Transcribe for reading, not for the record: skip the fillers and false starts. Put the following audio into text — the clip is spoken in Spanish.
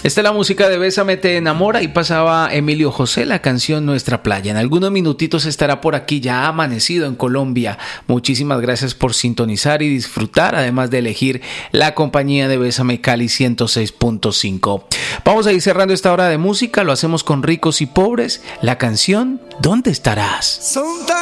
Esta es la música de Bésame te enamora y pasaba Emilio José, la canción Nuestra Playa. En algunos minutitos estará por aquí, ya amanecido en Colombia. Muchísimas gracias por sintonizar y disfrutar, además de elegir la compañía de Bésame Cali 106.5. Vamos a ir cerrando esta hora de música, lo hacemos con Ricos y Pobres, la canción ¿Dónde estarás?